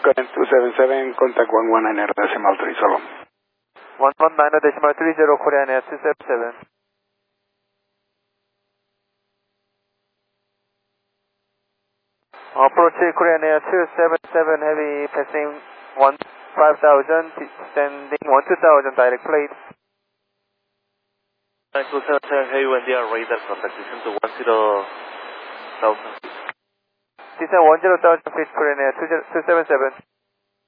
Current 277, contact 119 decimal 3 solo. 119.30 Korean Air 277. Approach Korean Air 277 heavy passing 5,000, descending 12,000 direct plate. 277 heavy when they are radar contact, descend to 10,000 feet. Descend 10,000 feet Korean Air 277.